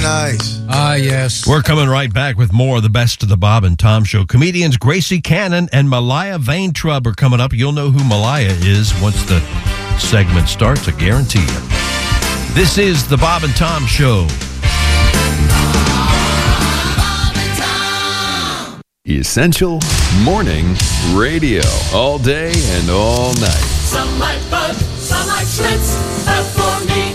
nice. Ah, yes. We're coming right back with more of the best of the Bob and Tom Show. Comedians Gracie Cannon and Malaya Vaintrub are coming up. You'll know who Malaya is once the segment starts, I guarantee you. This is the Bob and Tom Show. Essential Morning Radio. All day and all night. Some like Bud, some like Schlitz, but for me,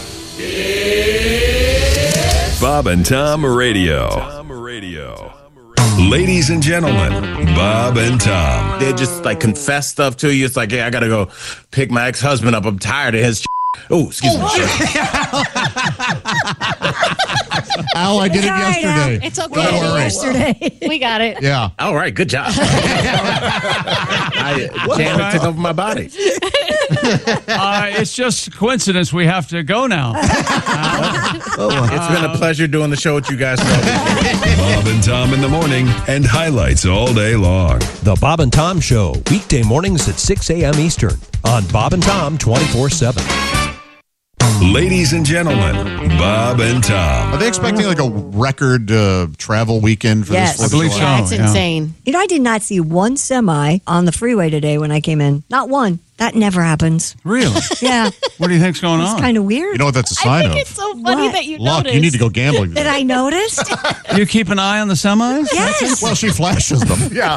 it's Bob and Tom Radio. Ladies and gentlemen, Bob and Tom. They just like confess stuff to you. It's like, hey, I gotta go pick my ex-husband up. I'm tired of his. Oh, excuse me. Al, I did it yesterday. It's okay. Don't worry. Yesterday. We got it. Yeah. All right, good job. I jammed it took over my body. It's just a coincidence we have to go now. It's been a pleasure doing the show with you guys. Bob and Tom in the morning and highlights all day long. The Bob and Tom Show, weekday mornings at 6 a.m. Eastern on Bob and Tom 24/7. Ladies and gentlemen, Bob and Tom. Are they expecting like a record travel weekend for Yes. this? I believe so. Yeah, it's insane. You know, I did not see one semi on the freeway today when I came in. Not one. That never happens. Really? Yeah. What do you think's going It's on? kind of weird. You know what that's a I sign think of? it's so funny What? that you Luck, noticed. you need to go gambling. That I noticed? You keep an eye on the semis? Yes. Well, she flashes them. Yeah.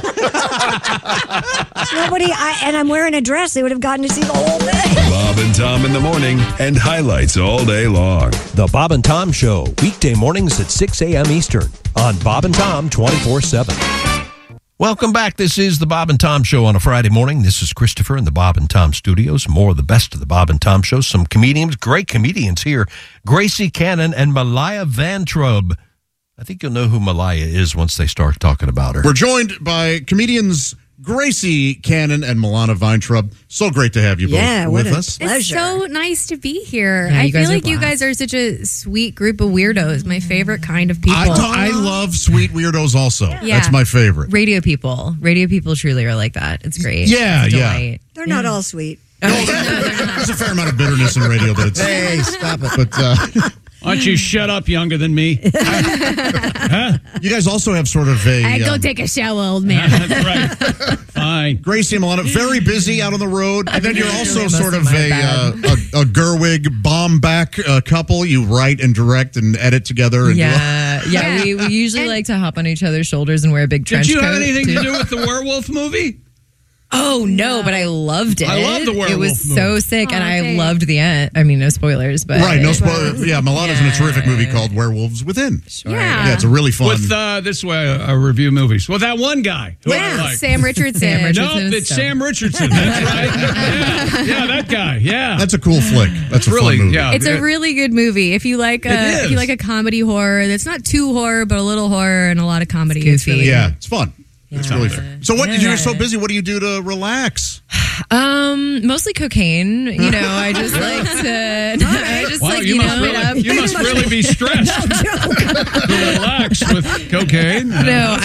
And I'm wearing a dress. They would have gotten to see the whole thing. Bob and Tom in the morning and highlights all day long. The Bob and Tom Show, weekday mornings at 6 a.m. Eastern on Bob and Tom 24/7. Welcome back. This is the Bob and Tom Show on a Friday morning. This is Christopher in the Bob and Tom studios. More of the best of the Bob and Tom Show. Some comedians, great comedians here. Gracie Cannon and Malaya Vaintrub. I think you'll know who Malaya is once they start talking about her. We're joined by comedians Gracie Cannon and Milana Vaintrub. So great to have you both with us. It's so nice to be here. Yeah, I you guys feel are like you guys are such a sweet group of weirdos. My favorite kind of people. I love sweet weirdos also. Yeah. That's my favorite. Radio people. Radio people truly are like that. It's great. Yeah, It's a yeah. delight. They're not all sweet. There's a fair amount of bitterness in radio, but it's... Hey, stop it. But Why don't you shut up, younger than me? you guys also have sort of a... Go take a shower, old man. That's right. Fine. Gracie and Milana, very busy out on the road. And then you're also Really sort of most of my a Gerwig bomb-back couple. You write and direct and edit together. And Yeah, we usually like to hop on each other's shoulders and wear a big trench Did you coat. have anything to do with the werewolf movie? Oh, no, but I loved it. I love the werewolf It was movie. so sick, and I thanks. loved the end. I mean, no spoilers, but... Right, no spoiler. Yeah, Milana's in a terrific movie called Werewolves Within. Sure. Yeah, it's a really fun... With this way, I review movies. Well, that one guy. Who I like. Sam Richardson. No, it's Sam Richardson. That's right. Yeah, that guy. Yeah. That's a cool flick. That's a really, fun movie. yeah. It's a really good movie. If you like a comedy horror that's not too horror, but a little horror and a lot of comedy. It's really Yeah, it's fun. It's really fun. So what? You're so busy. What do you do to relax? Mostly cocaine. You know, I just like to. I just Wow, like you must really be stressed to relax with cocaine. No,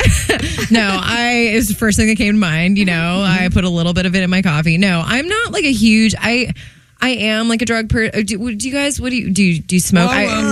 it was the first thing that came to mind. You know, I put a little bit of it in my coffee. No, I'm not like a huge. I am like a drug person. Do you guys? What do you smoke?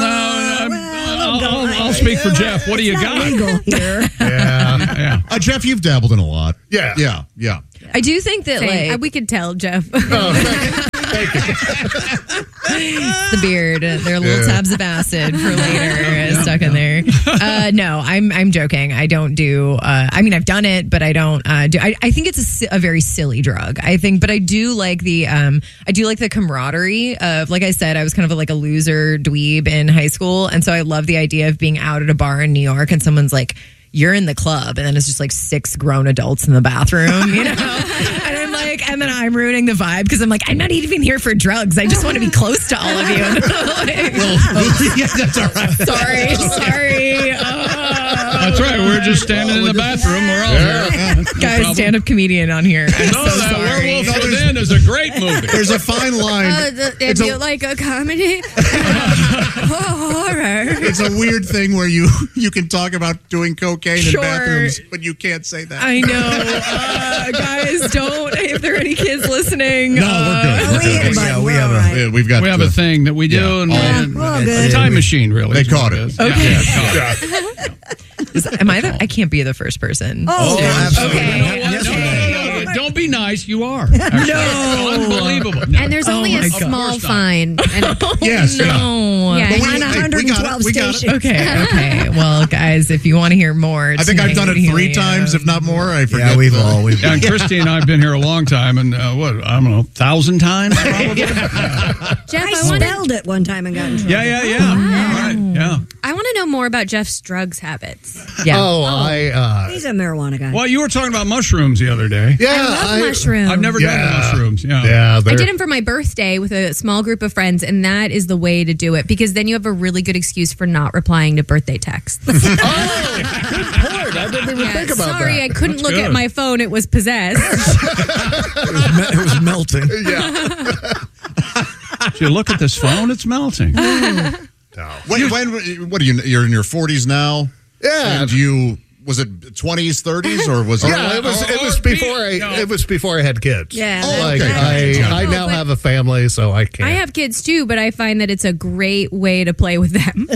I'll speak for Jeff. What do you got? Legal here. Yeah. Jeff, you've dabbled in a lot. Yeah. Yeah. I do think that like we could tell, Jeff. Thank you. the beard. There are little tabs of acid for later stuck in there. No, I'm joking. I don't do. I mean, I've done it, but I don't do. I think it's a very silly drug. I think, but I do like the. I do like the camaraderie of. Like I said, I was kind of like a loser dweeb in high school, and so I love the idea of being out at a bar in New York and someone's like, "You're in the club," and then it's just like 6 grown adults in the bathroom, you know. And I'm like, and then I'm ruining the vibe because I'm like, I'm not even here for drugs. I just want to be close to all of you. Like, Yeah, that's all right. sorry. That's right. We're just standing in the bathroom. We're all here. Guys, stand-up comedian on here. I'm so that sorry. Werewolf Within is a great movie. There's a fine line. If you like a comedy, horror. It's a weird thing where you can talk about doing cocaine Sure. in bathrooms, but you can't say that. I know. Guys, don't. If there are any kids listening. No, we're good. We're good. Yeah, we we're have all right. we've got We have a thing that we do, Yeah. and we're all a good. time machine, really. They is what caught it it. is. Okay. Yeah. Am I the? I can't be the first person. Oh, absolutely. Okay. No. Don't be nice. You are. Actually. No. Unbelievable. No. And there's only a my small God. fine. And, Yes. Yeah. No. Yeah. But On we got 112 it. We got it. stations. Okay. Well, guys, if you want to hear more, I think I've done it tonight, 3 times, if not more. I forget. Yeah, we've the- all. Yeah, and Christy and I have been here a long time, and I don't know, 1,000 times probably. Jeff, I I want to spelled it one time and got in trouble. Yeah. All right. Yeah. know more about Jeff's drugs habits. Yeah. He's a marijuana guy. Well, you were talking about mushrooms the other day. Yeah, I love mushrooms. I've never done the mushrooms. Yeah. Yeah, I they're- did them for my birthday with a small group of friends, and that is the way to do it because then you have a really good excuse for not replying to birthday texts. Oh, good point. I didn't even think about Sorry, that. I couldn't look at my phone. It was possessed. It was melting. If you look at this phone, it's melting. What are you? You're in your 40s now. Yeah. And was it 20s, 30s, or was it? Yeah, it was before I had kids. Yeah. Like okay. I now have a family, so I can't. I have kids too, but I find that it's a great way to play with them.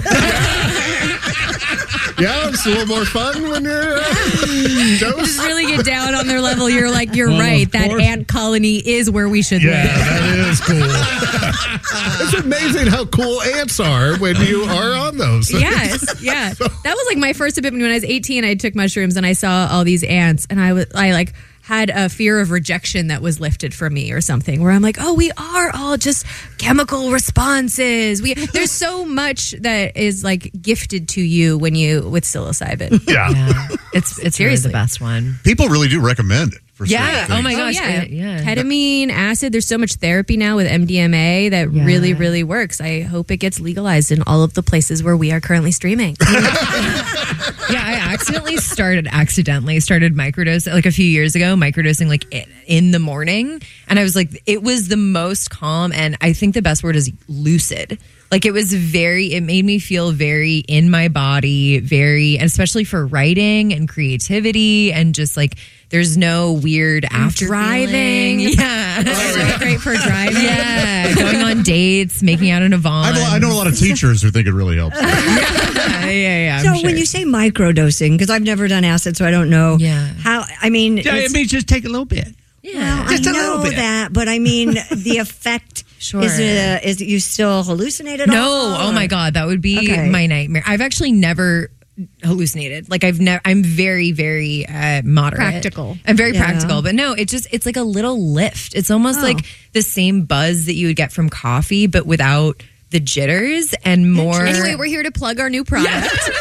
Yeah, it's a little more fun when you're Just really get down on their level. You're like, you're Well, right. of That course. ant colony is where we should Yeah, live. that is cool. It's amazing how cool ants are when you are on those. Yes, yeah. That was like my first epiphany when I was 18. I took mushrooms and I saw all these ants, and I like had a fear of rejection that was lifted from me or something. Where I'm like, oh, we are all just chemical responses. There's so much that is like gifted to you with psilocybin. Yeah. It's really Seriously. the best one. People really do recommend it. For Yeah. certain Oh things. my gosh. yeah. Ketamine, acid. There's so much therapy now with MDMA that really, really works. I hope it gets legalized in all of the places where we are currently streaming. Yeah, I accidentally started microdosing like a few years ago, microdosing like in the morning. And I was like, it was the most calm. And I think the best word is lucid. Like it made me feel very in my body, and especially for writing and creativity and just like, there's no weird after driving. Yeah. It's so great for driving. Yeah. Going on dates, making out in a van. I know a lot of teachers who think it really helps. Yeah. So when you say microdosing, because I've never done acid, so I don't know how. I mean, Yeah, it means just take a little bit. Yeah. I know that, but I mean the effect. Sure. Is it you still hallucinate at all? No. Oh my God. That would be my nightmare. I've actually never hallucinated. Like I'm very, very moderate. Practical. I'm very practical, but no, it's like a little lift. It's almost like the same buzz that you would get from coffee, but without the jitters and more. Anyway, we're here to plug our new product.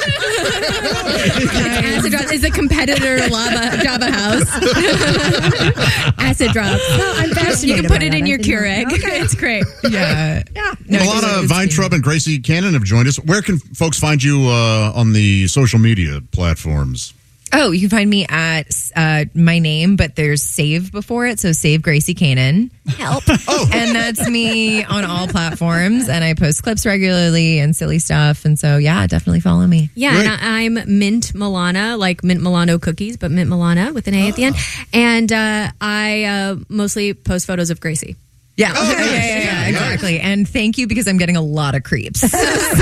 Acid Drops is a competitor Java House. Acid Drops. I'm fascinated. You can put by it that. in your I didn't know. Keurig. It's great. Yeah. No, Milana Weintraub and Gracie Cannon have joined us. Where can folks find you on the social media platforms? Oh, you can find me at my name, but there's save before it. So save Gracie Cannon. Help. And that's me on all platforms. And I post clips regularly and silly stuff. And so, yeah, definitely follow me. Yeah, and I'm Mint Milana, like Mint Milano cookies, but Mint Milana with an A at the end. And I mostly post photos of Gracie. Yeah. Yeah, exactly. And thank you because I'm getting a lot of creeps. So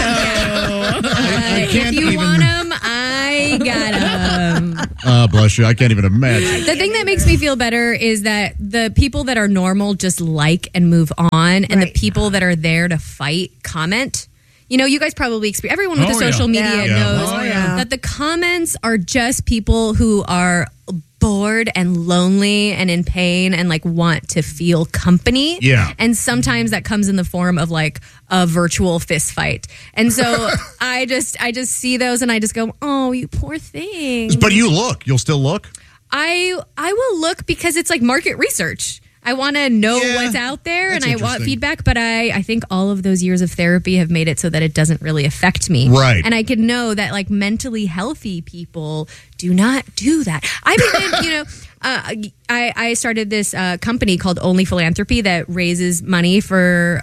if you want them, I got them. Bless you. I can't even imagine. The thing that makes me feel better is that the people that are normal just like and move on, and the people that are there to fight comment. You know, you guys probably experience, everyone with the social media knows that the comments are just people who are bored and lonely and in pain and like want to feel company. Yeah. And sometimes that comes in the form of like a virtual fist fight. And so I just see those and I just go, oh, you poor thing. But you'll still look? I will look because it's like market research. I want to know what's out there, and I want feedback. But I think all of those years of therapy have made it so that it doesn't really affect me. Right. And I can know that like mentally healthy people do not do that. I mean, I started this company called Only Philanthropy that raises money for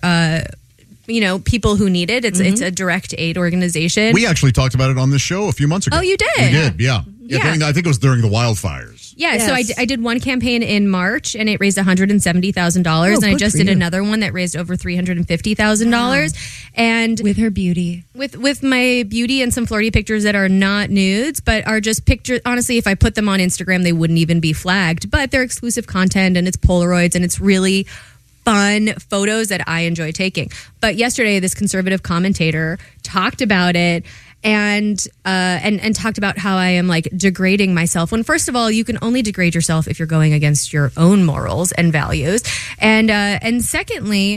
people who need it. It's a direct aid organization. We actually talked about it on this show a few months ago. Oh, you did? We did, yeah. I think it was during the wildfires. Yeah, yes. So I did one campaign in March, and it raised $170,000, and I just did another one that raised over $350,000. And with her beauty, with my beauty and some flirty pictures that are not nudes, but are just pictures. Honestly, if I put them on Instagram, they wouldn't even be flagged. But they're exclusive content, and it's Polaroids, and it's really fun photos that I enjoy taking. But yesterday, this conservative commentator talked about it. And talked about how I am like degrading myself. When first of all, you can only degrade yourself if you're going against your own morals and values. And secondly,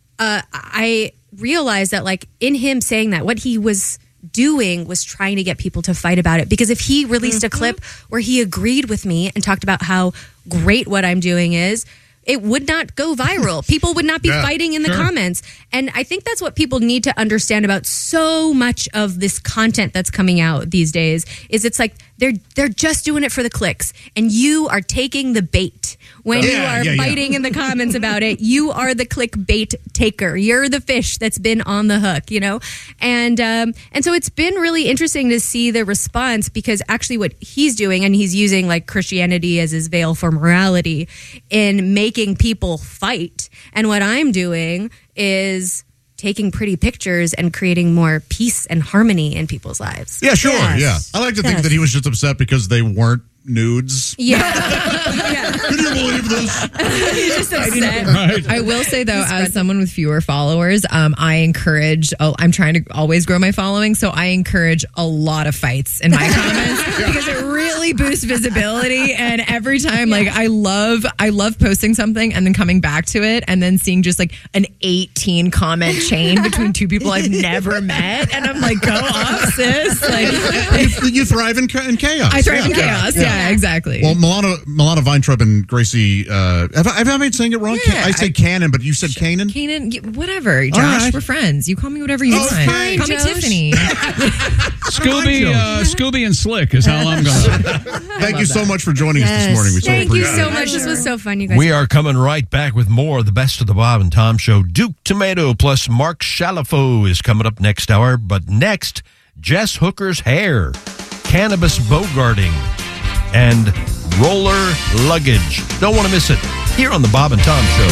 I realized that like in him saying that, what he was doing was trying to get people to fight about it. Because if he released a clip where he agreed with me and talked about how great what I'm doing is, it would not go viral. People would not be fighting in the comments. And I think that's what people need to understand about so much of this content that's coming out these days is it's like they're just doing it for the clicks. And you are taking the bait. When you are fighting in the comments about it, you are the clickbait taker. You're the fish that's been on the hook, And so it's been really interesting to see the response because actually what he's doing, and he's using like Christianity as his veil for morality in making people fight. And what I'm doing is taking pretty pictures and creating more peace and harmony in people's lives. Yeah, sure. Yes. Yeah. I like to think that he was just upset because they weren't nudes. Yeah. Can you believe this? He's just upset. Right. I will say though, as someone with fewer followers, I encourage. I'm trying to always grow my following, so I encourage a lot of fights in my comments because it really boosts visibility. And every time, like I love posting something and then coming back to it and then seeing just like an 18 comment chain between two people I've never met, and I'm like, go off, sis. Like you thrive in chaos. I thrive in chaos. Yeah, exactly. Well, Milana Weintraub and Gracie, have I been saying it wrong? Yeah, I say Cannon, but you said Kanan? Kanan, whatever. Josh, we're friends. You call me whatever you want. Fine, call me Tiffany. Scooby and Slick is how I'm going to. Thank you so much for joining us this morning. We Thank you so much. This was so fun, you guys. We are coming right back with more of the best of the Bob and Tom Show. Duke Tomato plus Mark Chalifo is coming up next hour. But next, Jess Hooker's hair, cannabis bogarting, and roller luggage. Don't want to miss it here on the Bob and Tom Show.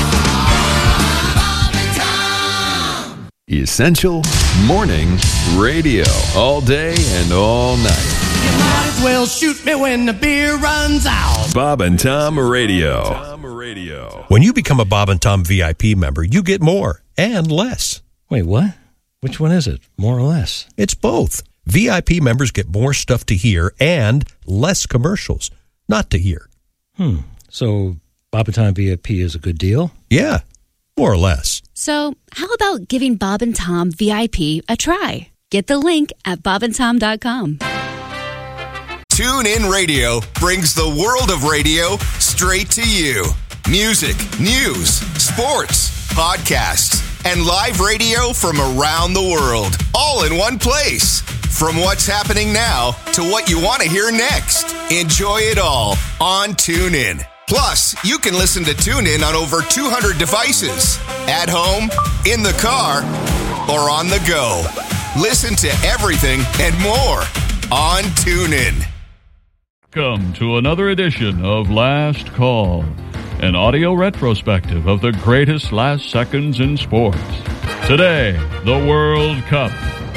Essential Morning Radio. All day and all night. You might as well shoot me when the beer runs out. Bob and Tom Radio. When you become a Bob and Tom VIP member, you get more and less. Wait, what? Which one is it? More or less? It's both. VIP members get more stuff to hear and less commercials not to hear. So Bob and Tom VIP is a good deal? Yeah, more or less. So how about giving Bob and Tom VIP a try? Get the link at bobandtom.com. Tune In Radio brings the world of radio straight to you. Music, news, sports, podcasts, and live radio from around the world, all in one place. From what's happening now to what you want to hear next. Enjoy it all on TuneIn. Plus, you can listen to TuneIn on over 200 devices. At home, in the car, or on the go. Listen to everything and more on TuneIn. Welcome to another edition of Last Call, an audio retrospective of the greatest last seconds in sports. Today, the World Cup.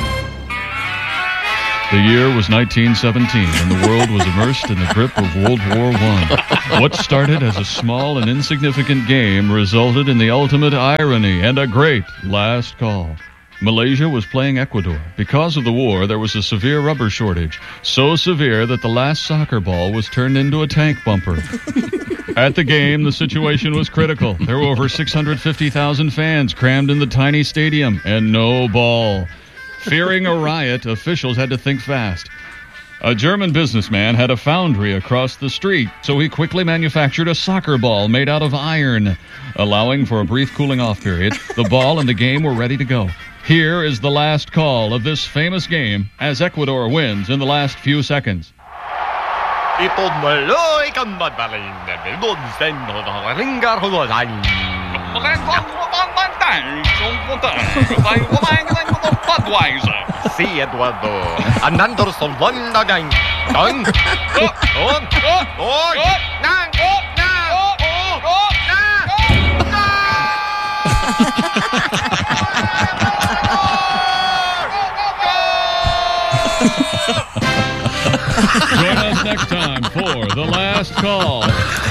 The year was 1917, and the world was immersed in the grip of World War I. What started as a small and insignificant game resulted in the ultimate irony and a great last call. Malaysia was playing Ecuador. Because of the war, there was a severe rubber shortage, so severe that the last soccer ball was turned into a tank bumper. At the game, the situation was critical. There were over 650,000 fans crammed in the tiny stadium, and no ball. Fearing a riot, officials had to think fast. A German businessman had a foundry across the street, so he quickly manufactured a soccer ball made out of iron. Allowing for a brief cooling off period, the ball and the game were ready to go. Here is the last call of this famous game as Ecuador wins in the last few seconds. Sí, Eduardo. Andando son London. Join us next time for The Last Call.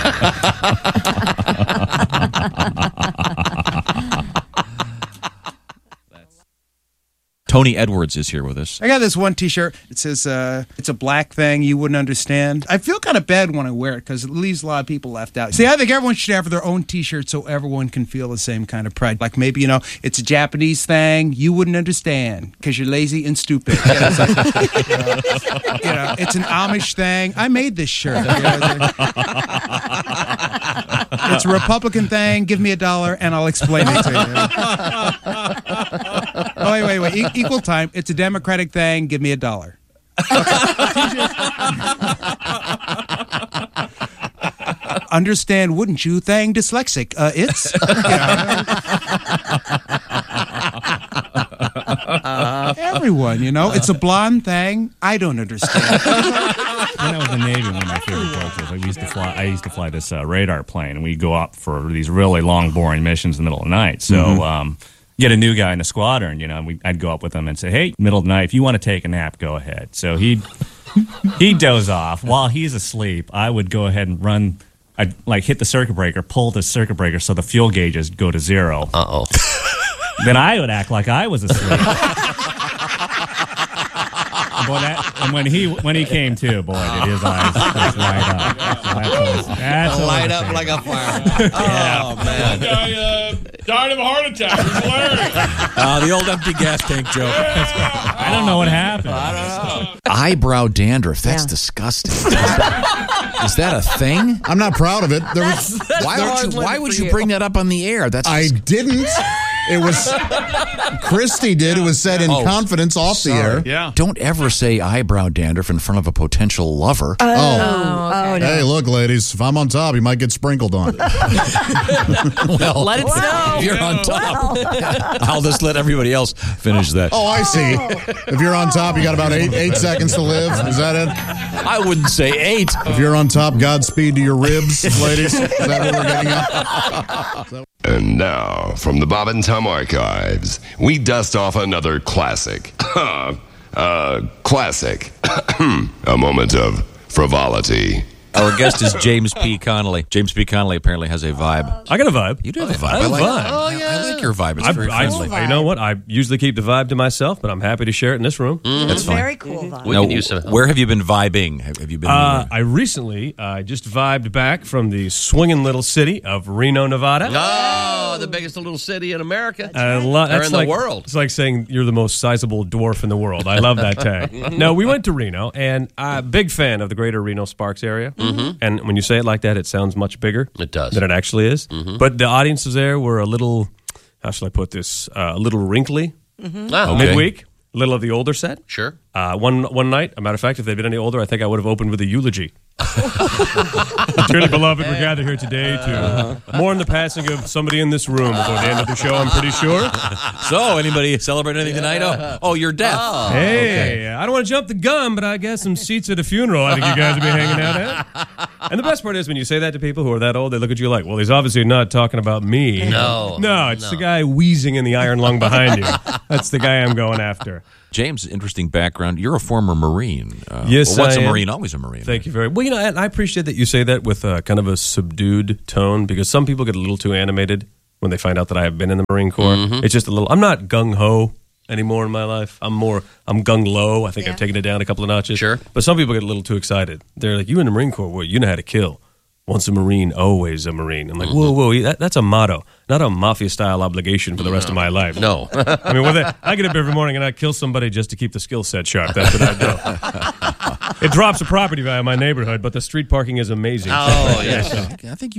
Tony Edwards is here with us. I got this one T-shirt. It says, it's a black thing you wouldn't understand. I feel kind of bad when I wear it because it leaves a lot of people left out. See, I think everyone should have their own T-shirt so everyone can feel the same kind of pride. Like maybe, it's a Japanese thing you wouldn't understand because you're lazy and stupid. It's like, it's an Amish thing. I made this shirt. It's a Republican thing. Give me $1 and I'll explain it to you. Oh, wait. Equal time. It's a Democratic thing. Give me $1. Understand, wouldn't you? Thing dyslexic. It's. Everyone, it's a blonde thing. I don't understand. When I was in the Navy, one of my favorite jokes was I used to fly this radar plane, and we'd go up for these really long, boring missions in the middle of the night. So, get a new guy in the squadron, I'd go up with him and say, hey, middle of the night, if you want to take a nap, go ahead. So he'd doze off. While he's asleep, I would go ahead and run, I'd hit the circuit breaker, pull the circuit breaker so the fuel gauges go to 0. Uh-oh. Then I would act like I was asleep. And when he came to, boy, did his eyes just light up. That's light up like a fire. Oh, man. Died of a heart attack. It's hilarious. The old empty gas tank joke. I don't know what happened. I don't know. Eyebrow dandruff. That's disgusting. Is that a thing? I'm not proud of it. Why would you bring that up on the air? I didn't. It was Christy did. It was said in confidence off the air. Yeah. Don't ever say eyebrow dandruff in front of a potential lover. Oh, no. Hey, look, ladies. If I'm on top, you might get sprinkled on. Well, let it snow. If you're on top, I'll just let everybody else finish that. Oh, I see. If you're on top, you got about eight seconds to live. Is that it? I wouldn't say 8. If you're on top, Godspeed to your ribs, ladies. Is that what we're getting at? And now, from the Bob and Tom archives, we dust off another classic. Classic. A moment of frivolity. Our guest is James P. Connolly. James P. Connolly apparently has a vibe. I got a vibe. You do have a vibe. I have a vibe. Oh, yeah. I like your vibe. It's very friendly. You know what? I usually keep the vibe to myself, but I'm happy to share it in this room. That's fine. Very cool vibe. We can use some help. Where have you been vibing? Have you been? I recently just vibed back from the swinging little city of Reno, Nevada. Oh, the biggest little city in America. That's in the world. It's like saying you're the most sizable dwarf in the world. I love that tag. No, we went to Reno, and I'm a big fan of the greater Reno-Sparks area. Mm-hmm. And when you say it like that, it sounds much bigger. It does. Than it actually is. Mm-hmm. But the audiences there were a little, how shall I put this, a little wrinkly. Mm-hmm. Oh, okay. Midweek. A little of the older set. Sure. One night, a matter of fact, if they'd been any older, I think I would have opened with a eulogy. Dearly beloved, we're gathered here today to mourn the passing of somebody in this room before the end of the show, I'm pretty sure. So, anybody celebrate anything tonight? Oh, your death. Oh, hey, okay. I don't want to jump the gun, but I guess some seats at a funeral I think you guys will be hanging out at. And the best part is when you say that to people who are that old, they look at you like, well, he's obviously not talking about me. No, it's the guy wheezing in the iron lung behind you. That's the guy I'm going after. James, interesting background. You're a former Marine. Yes, once I a am. Marine, always a Marine. Thank you very much. Well, and I appreciate that you say that with kind of a subdued tone because some people get a little too animated when they find out that I have been in the Marine Corps. Mm-hmm. It's just a little. I'm not gung ho anymore in my life. I'm gung low. I think I've taken it down a couple of notches. Sure. But some people get a little too excited. They're like, "You in the Marine Corps? Well, you know how to kill." Once a Marine, always a Marine. I'm like, whoa, that's a motto, not a mafia-style obligation for the rest of my life. No. I mean, I get up every morning and I kill somebody just to keep the skill set sharp. That's what I do. It drops the property value in my neighborhood, but the street parking is amazing. Oh, yes. I think you